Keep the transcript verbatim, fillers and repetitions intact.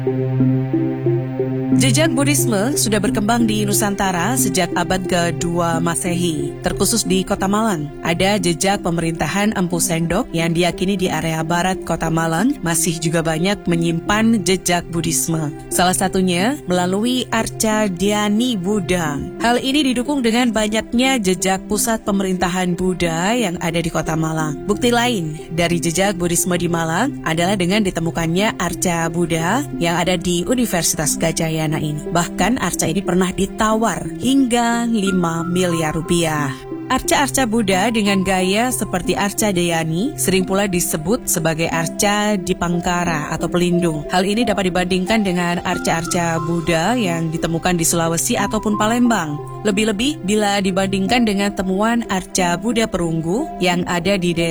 Jejak Buddhisme sudah berkembang di Nusantara sejak abad kedua Masehi, terkhusus di Kota Malang. Ada jejak pemerintahan Empu Sendok yang diyakini di area barat Kota Malang masih juga banyak menyimpan jejak Buddhisme. Salah satunya melalui Arca Dhyani Buddha. Hal ini didukung dengan banyaknya jejak pusat pemerintahan Buddha yang ada di Kota Malang. Bukti lain dari jejak Buddhisme di Malang adalah dengan ditemukannya Arca Buddha yang ada di Universitas Gadjah Yana ini. Bahkan arca ini pernah ditawar hingga lima miliar rupiah. Arca-arca Buddha dengan gaya seperti Arca Dhyani sering pula disebut sebagai arca Dipangkara atau pelindung. Hal ini dapat dibandingkan dengan arca-arca Buddha yang ditemukan di Sulawesi ataupun Palembang. Lebih-lebih bila dibandingkan dengan temuan arca Buddha perunggu yang ada di desa